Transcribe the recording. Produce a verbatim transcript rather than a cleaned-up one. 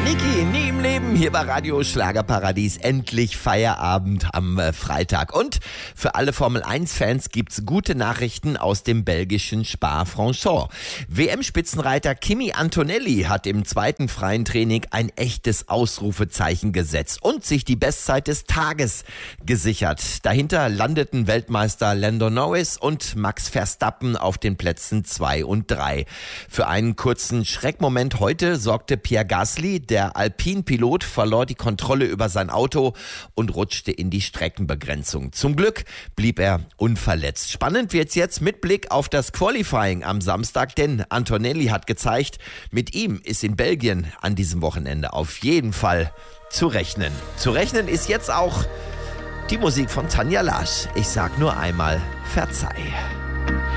Niki, nie im Leben, hier bei Radio Schlagerparadies. Endlich Feierabend am äh, Freitag. Und für alle Formel eins Fans gibt's gute Nachrichten aus dem belgischen Spa-Francorchamps. W M-Spitzenreiter Kimi Antonelli hat im zweiten freien Training ein echtes Ausrufezeichen gesetzt und sich die Bestzeit des Tages gesichert. Dahinter landeten Weltmeister Lando Norris und Max Verstappen auf den Plätzen zwei und drei. Für einen kurzen Schreckmoment heute sorgte Pierre Gasly. Der Alpine-Pilot verlor die Kontrolle über sein Auto und rutschte in die Streckenbegrenzung. Zum Glück blieb er unverletzt. Spannend wird's jetzt mit Blick auf das Qualifying am Samstag, denn Antonelli hat gezeigt, mit ihm ist in Belgien an diesem Wochenende auf jeden Fall zu rechnen. Zu rechnen ist jetzt auch die Musik von Tanja Lasch. Ich sag nur einmal Verzeih.